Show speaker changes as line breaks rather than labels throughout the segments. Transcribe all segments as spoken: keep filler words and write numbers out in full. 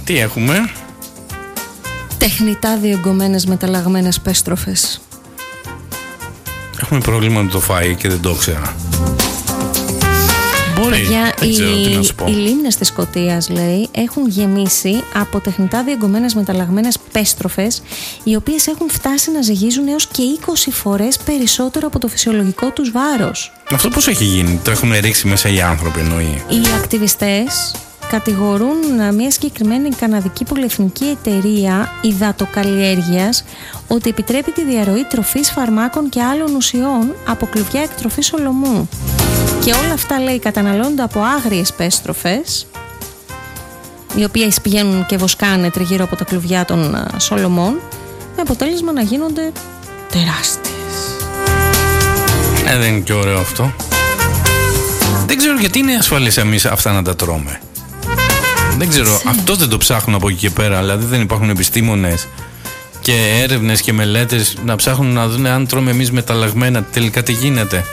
Τι έχουμε?
Τεχνητά διεγκωμένες μεταλλαγμένες πέστροφες.
Έχουμε πρόβλημα με το φαΐ και δεν το ήξερα. Μπορεί,
για
δεν
οι,
ξέρω τι να σου πω.
Οι λίμνες της Σκωτίας, λέει, έχουν γεμίσει από τεχνητά διεγκωμένες μεταλλαγμένες πέστροφες, οι οποίες έχουν φτάσει να ζυγίζουν έως και είκοσι φορές περισσότερο από το φυσιολογικό τους βάρος.
Αυτό πώς έχει γίνει? Το έχουν ρίξει μέσα οι άνθρωποι, εννοεί?
Οι ακτιβιστές κατηγορούν μια συγκεκριμένη καναδική πολυεθνική εταιρεία υδατοκαλλιέργειας ότι επιτρέπει τη διαρροή τροφής, φαρμάκων και άλλων ουσιών από κλουβιά εκτροφής σολομού. Και όλα αυτά, λέει, καταναλώνονται από άγριες πέστροφες, οι οποίες πηγαίνουν και βοσκάνε τριγύρω από τα κλουβιά των σολομών, με αποτέλεσμα να γίνονται τεράστιες.
Ε, δεν είναι και ωραίο αυτό. Δεν ξέρω γιατί είναι ασφαλής εμείς αυτά να τα τρώμε. Δεν ξέρω, Τσι. αυτό δεν το ψάχνουν από εκεί και πέρα. Δηλαδή δεν υπάρχουν επιστήμονες και έρευνες και μελέτες να ψάχνουν να δουν αν τρώμε εμείς μεταλλαγμένα τελικά τι γίνεται.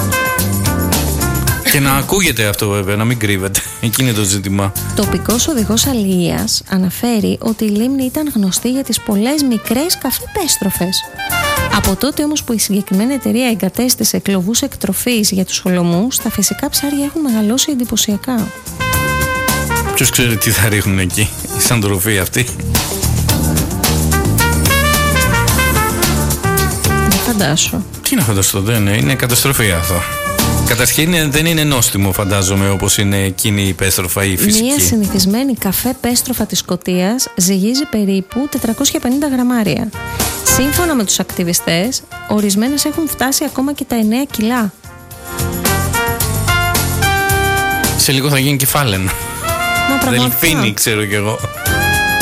Και να ακούγεται αυτό, βέβαια, να μην κρύβεται. Εκεί είναι το ζήτημα.
Τοπικός οδηγός αλληλείας αναφέρει ότι η λίμνη ήταν γνωστή για τις πολλές μικρές καφέ-πέστροφες. Από τότε όμως που η συγκεκριμένη εταιρεία εγκατέστησε κλωβούς εκτροφής για τους σολομούς, τα φυσικά ψάρια έχουν μεγαλώσει εντυπωσιακά.
Ποιος ξέρει τι θα ρίχνουν εκεί, σαν τροφή αυτή.
Δεν φαντάσου.
Τι να φανταστώ, δεν είναι, είναι καταστροφή αυτό. Καταρχήν δεν είναι νόστιμο, φαντάζομαι, όπως είναι εκείνη η πέστροφα η φυσική.
Μία συνηθισμένη καφέ πέστροφα της Σκωτίας ζυγίζει περίπου τετρακόσια πενήντα γραμμάρια. Σύμφωνα με τους ακτιβιστές, ορισμένες έχουν φτάσει ακόμα και τα εννέα κιλά.
Σε λίγο θα γίνει κεφάλαιο.
Μα πραγματικά.
Δελφίνι, ξέρω κι εγώ.